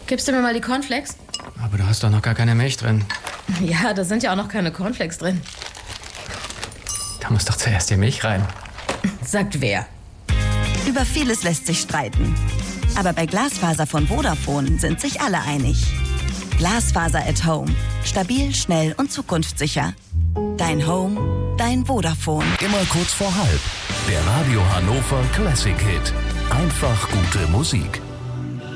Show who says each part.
Speaker 1: Gibst du mir mal die Cornflakes?
Speaker 2: Aber du hast doch noch gar keine Milch drin.
Speaker 1: Ja, da sind ja auch noch keine Cornflakes drin.
Speaker 2: Da muss doch zuerst die Milch rein.
Speaker 1: Sagt wer?
Speaker 3: Über vieles lässt sich streiten. Aber bei Glasfaser von Vodafone sind sich alle einig. Glasfaser at Home. Stabil, schnell und zukunftssicher. Dein Home, dein Vodafone.
Speaker 4: Immer kurz vor halb. Der Radio Hannover Classic Hit. Einfach gute Musik.